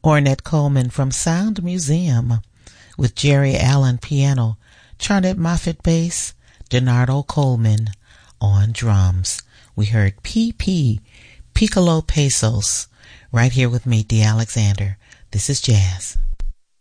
Ornette Coleman from Sound Museum with Jerry Allen piano, Charlotte Moffett bass, Donardo Coleman on drums. We heard PP, Piccolo Pesos, right here with me, Dee Alexander. This is Jazz.